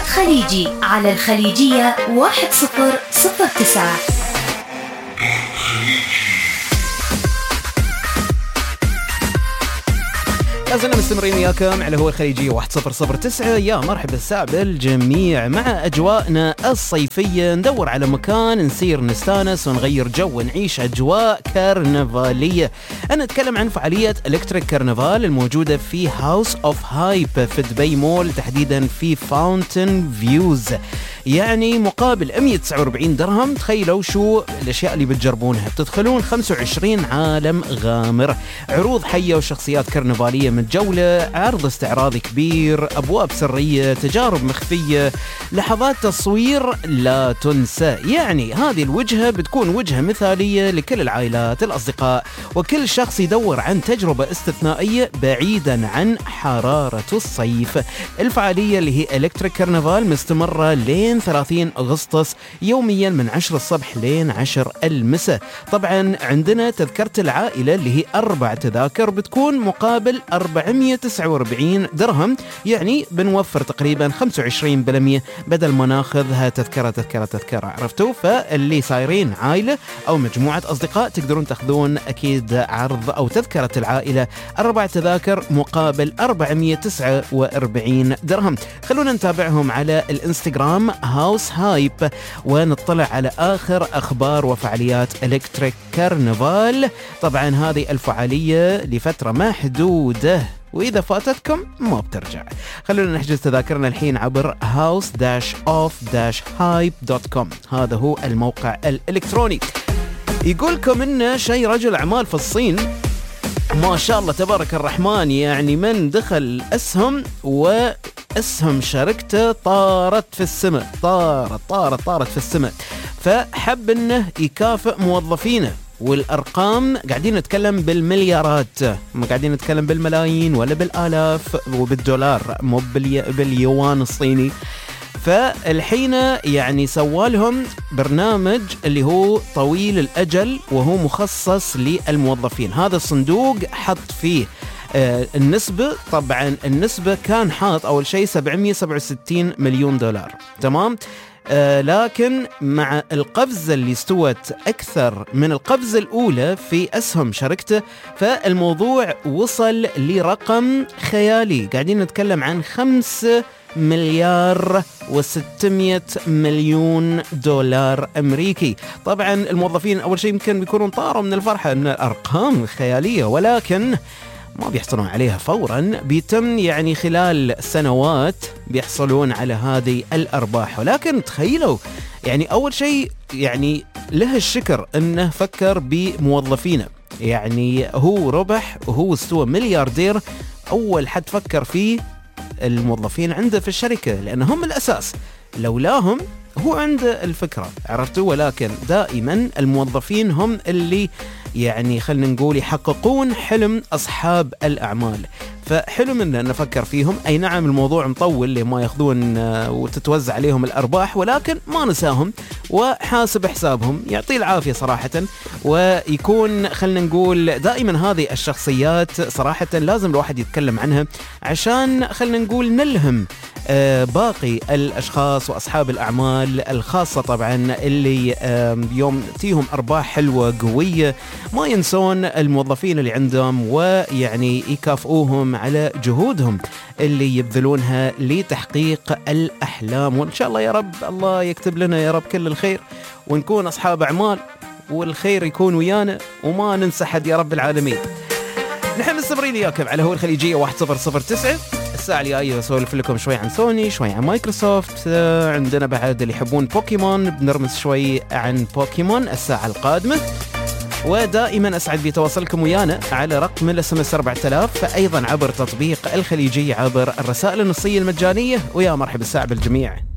خليجي على الخليجية 1009. لازلنا مستمرين وياكم على هو الخليجية 1009. يا مرحبا الساعة بالجميع مع أجواءنا الصيفية. ندور على مكان نسير نستانس ونغير جو ونعيش أجواء كرنفالية. أنا أتكلم عن فعالية إلكتريك كرنفال الموجودة في هاوس أوف هايب في دبي مول، تحديدا في فاونتن فيوز. يعني مقابل 149 درهم. تخيلوا شو الأشياء اللي بتجربونها. بتدخلون 25 عالم غامر، عروض حية وشخصيات كرنفالية متجولة، عرض استعراضي كبير، أبواب سرية، تجارب مخفية، لحظات تصوير لا تنسى. يعني هذه الوجهة بتكون وجهة مثالية لكل العائلات، الأصدقاء، وكل شخص يدور عن تجربة استثنائية بعيدا عن حرارة الصيف. الفعالية اللي هي إلكتريك كرنفال مستمرة لين 30 أغسطس، يوميا من 10 الصبح لين 10 المساء. طبعا عندنا تذكرة العائلة اللي هي 4 تذاكر بتكون مقابل 449 درهم، يعني بنوفر تقريبا 25% بدل ما ناخذها تذكرة. عرفتوا؟ فاللي صايرين عائلة أو مجموعة أصدقاء تقدرون تاخذون أكيد عرض أو تذكرة العائلة 4 تذاكر مقابل 449 درهم. خلونا نتابعهم على الانستغرام هاوس هايب ونطلع على آخر أخبار وفعاليات إلكتريك كرنفال. طبعا هذه الفعالية لفترة محدودة، وإذا فاتتكم ما بترجع. خلونا نحجز تذاكرنا الحين عبر house-off-hype.com. هذا هو الموقع الإلكتروني. يقولكم إنه شيء رجل أعمال في الصين ما شاء الله تبارك الرحمن، يعني من دخل أسهم وأسهم شركته طارت في السماء، طارت في السماء. فحب إنه يكافئ موظفينه، والأرقام قاعدين نتكلم بالمليارات، ما قاعدين نتكلم بالملايين ولا بالآلاف وبالدولار، مو باليوان الصيني. فالحين يعني سوالهم برنامج اللي هو طويل الأجل وهو مخصص للموظفين. هذا الصندوق حط فيه النسبة. طبعا النسبة كان حاط أول شيء 767 مليون دولار، تمام؟ لكن مع القفزة اللي استوت أكثر من القفزة الأولى في أسهم شركته، فالموضوع وصل لرقم خيالي. قاعدين نتكلم عن 5 مليار و600 مليون دولار أمريكي. طبعا الموظفين أول شيء يمكن بيكونون طاروا من الفرحة من الأرقام خيالية، ولكن ما بيحصلون عليها فورا، بيتم يعني خلال سنوات بيحصلون على هذه الأرباح. ولكن تخيلوا يعني أول شيء يعني له الشكر أنه فكر بموظفينه، يعني هو ربح وهو استوى ملياردير. أول حد فكر فيه الموظفين عنده في الشركة، لأنهم الأساس، لولاهم هو عنده الفكرة، عرفتوا؟ ولكن دائما الموظفين هم اللي يعني خلنا نقول يحققون حلم أصحاب الأعمال. فحلم أن نفكر فيهم. أي نعم الموضوع مطول لما يأخذون وتتوزع عليهم الأرباح، ولكن ما نساهم وحاسب حسابهم، يعطيه العافية صراحة. ويكون خلنا نقول دائما هذه الشخصيات صراحة لازم الواحد يتكلم عنها، عشان خلنا نقول نلهم باقي الأشخاص وأصحاب الأعمال الخاصة طبعا اللي يوم تيهم أرباح حلوة قوية ما ينسون الموظفين اللي عندهم، ويعني يكافئوهم على جهودهم اللي يبذلونها لتحقيق الأحلام. وإن شاء الله يا رب الله يكتب لنا يا رب كل الخير، ونكون أصحاب أعمال والخير يكون ويانا وما ننسى حد يا رب العالمين. نحن مستمرين إياكم على هو الخليجية 1009. الساعة الجاية أسولف لكم شوي عن سوني، شوي عن مايكروسوفت، عندنا بعد اللي يحبون بوكيمون بنرمز شوي عن بوكيمون الساعة القادمة. ودائما أسعد بتواصلكم ويانا على رقم الSMS 4000، فأيضا عبر تطبيق الخليجية عبر الرسائل النصية المجانية. ويا مرحبا الساعة بالجميع.